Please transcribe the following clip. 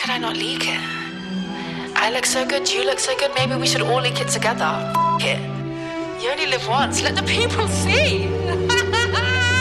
could I not leak it? I look so good, you look so good, maybe we should all leak it together. F*** it. You only live once, let the people see.